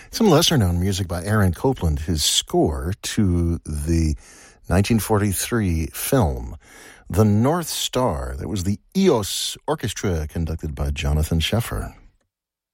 Some lesser-known music by Aaron Copland, his score to the 1943 film The North Star. That was the EOS Orchestra, conducted by Jonathan Sheffer.